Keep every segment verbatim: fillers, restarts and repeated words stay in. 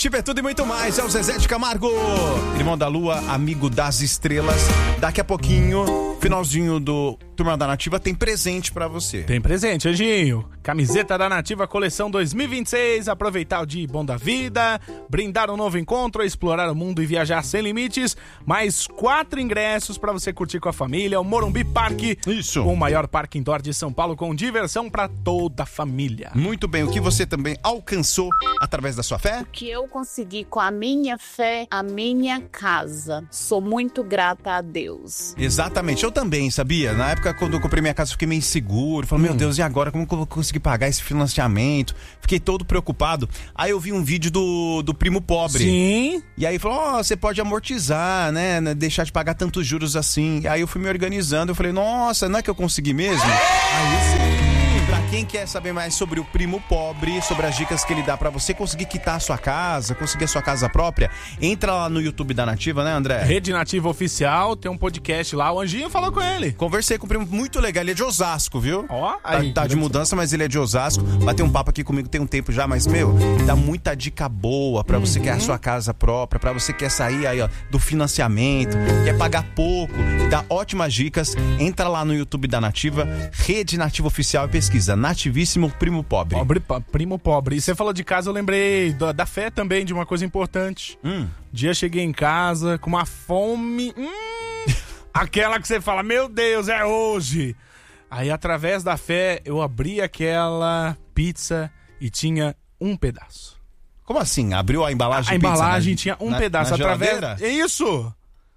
Nativa é tudo e muito mais. É o Zezé de Camargo, irmão da Lua, amigo das estrelas. Daqui a pouquinho, finalzinho do Turma da Nativa, tem presente pra você. Tem presente, Anjinho. Camiseta da Nativa Coleção dois mil e vinte e seis. Aproveitar o dia bom da vida, brindar um novo encontro, explorar o mundo e viajar sem limites. Mais quatro ingressos pra você curtir com a família. O Morumbi Parque. Isso. O maior parque indoor de São Paulo, com diversão pra toda a família. Muito bem. O que você também alcançou através da sua fé? O que eu consegui com a minha fé, a minha casa. Sou muito grata a Deus. Exatamente. Eu também, sabia? Na época, quando eu comprei minha casa, eu fiquei meio inseguro. Falei, hum. meu Deus, e agora? Como que eu vou conseguir pagar esse financiamento? Fiquei todo preocupado. Aí eu vi um vídeo do, do primo pobre. Sim. E aí falou, ó, oh, você pode amortizar, né? Deixar de pagar tantos juros assim. E aí eu fui me organizando. Eu falei, nossa, não é que eu consegui mesmo? Aí sim. Pra quem quer saber mais sobre o primo pobre, sobre as dicas que ele dá pra você conseguir quitar a sua casa, conseguir a sua casa própria, entra lá no YouTube da Nativa, né, André? Rede Nativa Oficial, tem um podcast lá, o Anjinho falou com ele. Conversei com o primo, muito legal, ele é de Osasco, viu? Ó, aí. Tá, tá de mudança, mas ele é de Osasco. Bateu um papo aqui comigo tem um tempo já, mas, meu, dá muita dica boa pra você uhum. que quer a sua casa própria, pra você que quer sair aí, ó, do financiamento, quer pagar pouco, dá ótimas dicas. Entra lá no YouTube da Nativa, Rede Nativa Oficial e pesquisa Nativíssimo Primo Pobre. Pobre, primo pobre. E você falou de casa, eu lembrei da, da fé também, de uma coisa importante. Hum. Dia cheguei em casa com uma fome. Hum, aquela que você fala, meu Deus, é hoje. Aí, através da fé, eu abri aquela pizza e tinha um pedaço. Como assim? Abriu a embalagem a de pizza? A embalagem na, tinha um na, pedaço. na através. Geladeira? É isso!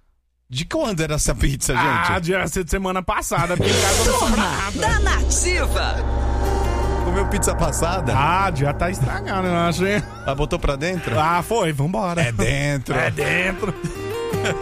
De quando era essa pizza, gente? Ah, de semana passada, porque em casa não sobra nada. Da Nativa! Comeu pizza passada? Ah, já tá estragado, eu acho, hein? Ah, botou pra dentro? Ah, foi, vambora. É dentro. É dentro.